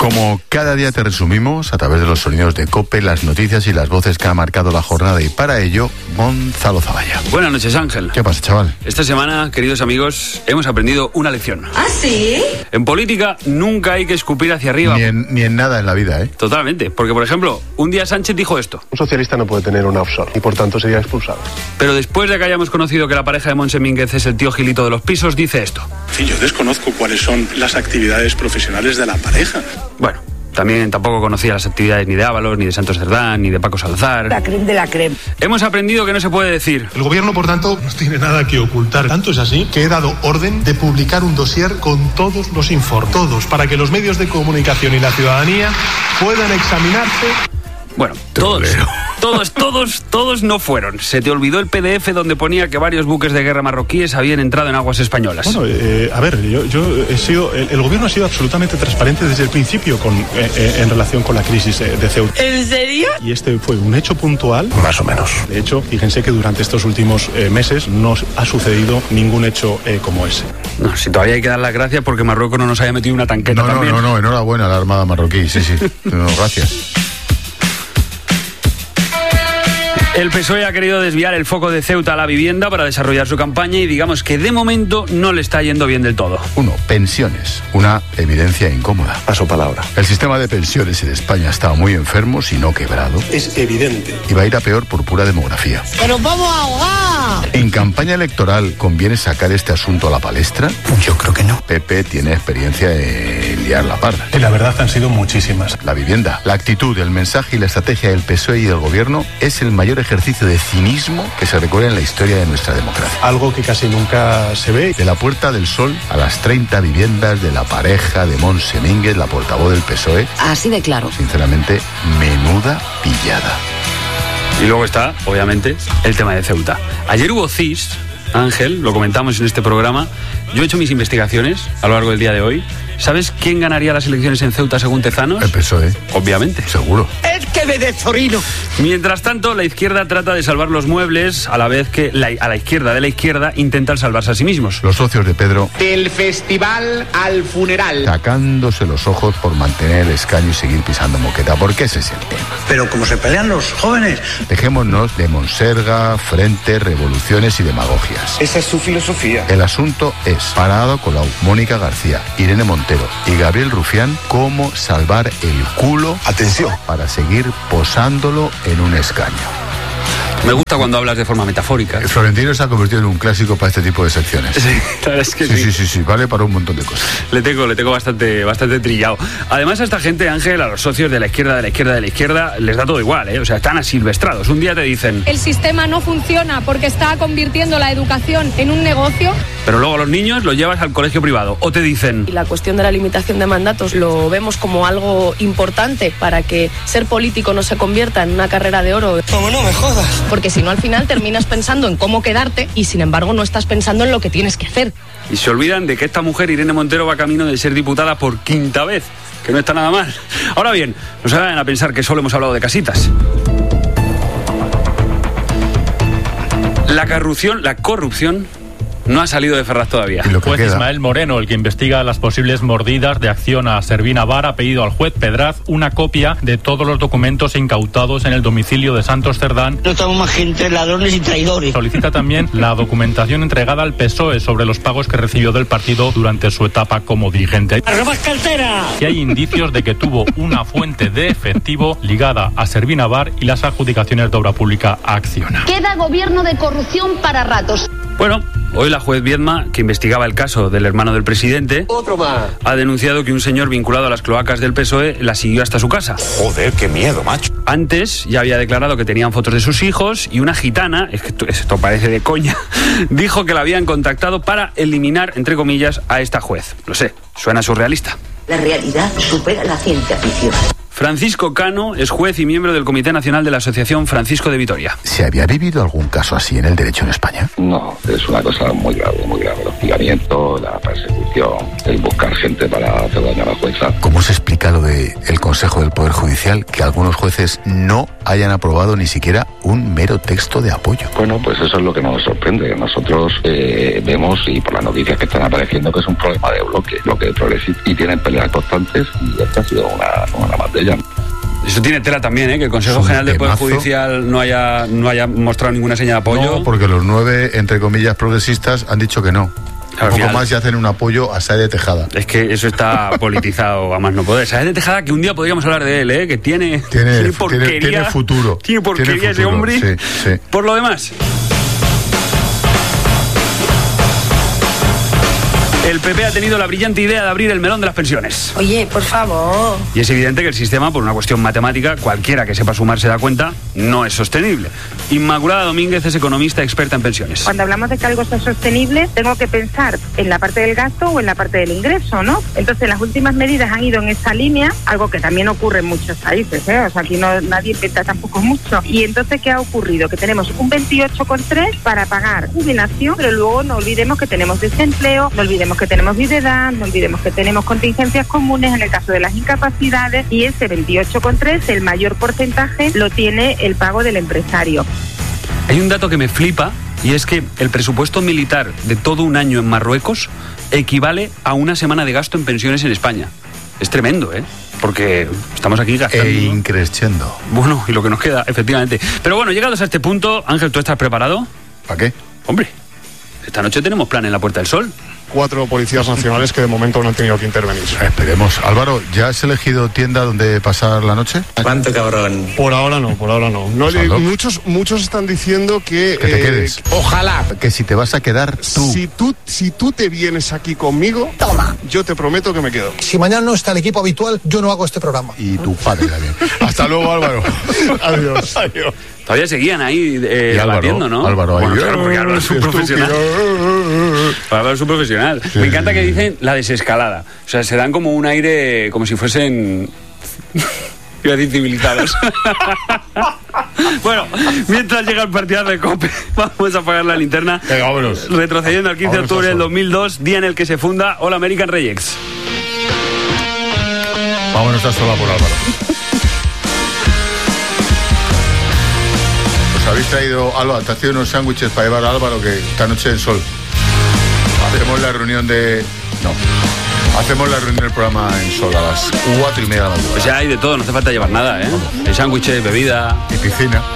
Como cada día te resumimos a través de los sonidos de COPE, las noticias y las voces que han marcado la jornada, y para ello, Gonzalo Zavalla. Buenas noches, Ángel. ¿Qué pasa, chaval? Esta semana, queridos amigos, hemos aprendido una lección. ¿Ah, sí? En política nunca hay que escupir hacia arriba. Ni en nada en la vida, ¿eh? Totalmente, porque por ejemplo, un día Sánchez dijo esto. Un socialista no puede tener un offshore y por tanto sería expulsado. Pero después de que hayamos conocido que la pareja de Montse Mínguez es el tío Gilito de los pisos, dice esto. Sí, yo desconozco cuáles son las actividades profesionales de la pareja. Bueno, también tampoco conocía las actividades ni de Ábalos, ni de Santos Cerdán, ni de Paco Salazar. La creme de la creme. Hemos aprendido que no se puede decir. El gobierno, por tanto, no tiene nada que ocultar. Tanto es así que he dado orden de publicar un dossier con todos los informes. Todos, para que los medios de comunicación y la ciudadanía puedan examinarse. Bueno, todos no fueron. Se te olvidó el PDF donde ponía que varios buques de guerra marroquíes habían entrado en aguas españolas. Bueno, a ver, yo he sido... El gobierno ha sido absolutamente transparente desde el principio en relación con la crisis de Ceuta. ¿En serio? Y este fue un hecho puntual. Más o menos. De hecho, fíjense que durante estos últimos meses no ha sucedido ningún hecho como ese. No, si todavía hay que dar las gracias porque Marruecos no nos haya metido una tanqueta también. No, enhorabuena a la Armada marroquí, sí. No, gracias. El PSOE ha querido desviar el foco de Ceuta a la vivienda para desarrollar su campaña y digamos que de momento no le está yendo bien del todo. 1. Pensiones. Una evidencia incómoda. Paso palabra. El sistema de pensiones en España está muy enfermo, si no quebrado. Es evidente. Y va a ir a peor por pura demografía. ¡Pero vamos a ahogar! ¿En campaña electoral conviene sacar este asunto a la palestra? Yo creo que no. Pepe tiene experiencia en liar la parda. Y la verdad han sido muchísimas. La vivienda, la actitud, el mensaje y la estrategia del PSOE y del gobierno es el mayor ejercicio de cinismo que se recuerda en la historia de nuestra democracia. Algo que casi nunca se ve. De la Puerta del Sol a las 30 viviendas de la pareja de Montse Mínguez, la portavoz del PSOE. Así de claro. Sinceramente, menuda pillada. Y luego está, obviamente, el tema de Ceuta. Ayer hubo CIS, Ángel, lo comentamos en este programa. Yo he hecho mis investigaciones a lo largo del día de hoy. ¿Sabes quién ganaría las elecciones en Ceuta según Tezanos? El PSOE. Obviamente. Seguro. ¡Es que me desorino! Mientras tanto, la izquierda trata de salvar los muebles a la vez que a la izquierda de la izquierda intentan salvarse a sí mismos. Los socios de Pedro... Del festival al funeral. Sacándose los ojos por mantener el escaño y seguir pisando moqueta, porque ese es el tema. Pero como se pelean los jóvenes. Dejémonos de monserga, frente, revoluciones y demagogias. Esa es su filosofía. El asunto es, para Ada Colau, Mónica García, Irene Montero y Gabriel Rufián, cómo salvar el culo, atención, para seguir posándolo en un escaño. Me gusta cuando hablas de forma metafórica. El Florentino se ha convertido en un clásico para este tipo de secciones. Sí, la verdad es que sí, vale para un montón de cosas. Le tengo bastante trillado. Además, a esta gente, Ángel, a los socios de la izquierda, les da todo igual, ¿eh? O sea, están asilvestrados. Un día te dicen... El sistema no funciona porque está convirtiendo la educación en un negocio. Pero luego a los niños los llevas al colegio privado. O te dicen... Y la cuestión de la limitación de mandatos lo vemos como algo importante para que ser político no se convierta en una carrera de oro. ¿Cómo no me jodas? Porque si no, al final terminas pensando en cómo quedarte y sin embargo no estás pensando en lo que tienes que hacer. Y se olvidan de que esta mujer, Irene Montero, va camino de ser diputada por 5ª vez, que no está nada mal. Ahora bien, no se vayan a pensar que solo hemos hablado de casitas. La corrupción no ha salido de Ferraz todavía. El juez Ismael Moreno, el que investiga las posibles mordidas de Acción a Servina Bar, ha pedido al juez Pedraz una copia de todos los documentos incautados en el domicilio de Santos Cerdán. No estamos más gente ladrones y traidores. Solicita también la documentación entregada al PSOE sobre los pagos que recibió del partido durante su etapa como dirigente. ¡Robas cartera! Y hay indicios de que tuvo una fuente de efectivo ligada a Servina Bar y las adjudicaciones de obra pública a Acciona. Queda gobierno de corrupción para ratos. Bueno, hoy la juez Viedma, que investigaba el caso del hermano del presidente, otro más, ha denunciado que un señor vinculado a las cloacas del PSOE la siguió hasta su casa. Joder, qué miedo, macho. Antes ya había declarado que tenían fotos de sus hijos y una gitana, es que esto parece de coña, dijo que la habían contactado para eliminar, entre comillas, a esta juez. Lo sé, suena surrealista. La realidad supera la ciencia ficción. Francisco Cano es juez y miembro del Comité Nacional de la Asociación Francisco de Vitoria. ¿Se había vivido algún caso así en el derecho en España? No, es una cosa muy grave, muy grave. El hostigamiento, la persecución, el buscar gente para hacer daño a la jueza. ¿Cómo se explica lo del Consejo del Poder Judicial, que algunos jueces no hayan aprobado ni siquiera un mero texto de apoyo? Bueno, pues eso es lo que nos sorprende. Nosotros vemos, y por las noticias que están apareciendo, que es un problema de bloque progresista, y tienen peleas constantes, y esta ha sido una más de ellas. Eso tiene tela también, que el Consejo General del Poder Judicial no haya mostrado ninguna señal de apoyo. No, porque los 9, entre comillas, progresistas han dicho que no. Un poco más y hacen un apoyo a Sáez de Tejada. Es que eso está politizado a más no poder. Sáez de Tejada, que un día podríamos hablar de él, que tiene porquería. Tiene futuro. Tiene porquería ese hombre. Sí. Por lo demás, el PP ha tenido la brillante idea de abrir el melón de las pensiones. Oye, por favor. Y es evidente que el sistema, por una cuestión matemática, cualquiera que sepa sumar se da cuenta, no es sostenible. Inmaculada Domínguez es economista experta en pensiones. Cuando hablamos de que algo sea sostenible, tengo que pensar en la parte del gasto o en la parte del ingreso, ¿no? Entonces, las últimas medidas han ido en esa línea, algo que también ocurre en muchos países, O sea, aquí nadie inventa tampoco mucho. Y entonces, ¿qué ha ocurrido? Que tenemos un 28,3 para pagar jubilación, pero luego no olvidemos que tenemos desempleo, no olvidemos que tenemos viudedad, no olvidemos que tenemos contingencias comunes en el caso de las incapacidades, y ese 28,3, el mayor porcentaje lo tiene el pago del empresario. Hay un dato que me flipa, y es que el presupuesto militar de todo un año en Marruecos equivale a una semana de gasto en pensiones en España. Es tremendo, porque estamos aquí gastando. Increciendo. Bueno, y lo que nos queda, efectivamente. Pero bueno, llegados a este punto, Ángel, ¿tú estás preparado? ¿Para qué? Hombre, esta noche tenemos plan en la Puerta del Sol. 4 policías nacionales que de momento no han tenido que intervenir. Esperemos. Álvaro, ¿ya has elegido tienda donde pasar la noche? ¿Cuánto, cabrón? Por ahora no. Muchos están diciendo que te quedes. Ojalá. Que si te vas a quedar tú. Si tú te vienes aquí conmigo, Toma. Yo te prometo que me quedo. Si mañana no está el equipo habitual, yo no hago este programa. Y tu padre también. Hasta luego, Álvaro. Adiós. Todavía seguían ahí debatiendo, ¿no? Álvaro, bueno, claro, porque Álvaro es un profesional. Álvaro es un profesional. Sí. Me encanta que dicen la desescalada. O sea, se dan como un aire, como si fuesen... iba a decir civilizados. Bueno, mientras llega el partido de COPE, vamos a apagar la linterna. Venga, vámonos. Retrocediendo al 15 de octubre del 2002, día en el que se funda All American Rejects. Vámonos a sola por Álvaro. Habéis traído, Álvaro, te has traído unos sándwiches para llevar a Álvaro, que esta noche en Sol. Hacemos la reunión del programa en Sol a las 4:30 de la mañana. Pues ya hay de todo, no hace falta llevar nada, Hay sándwiches, bebida y piscina.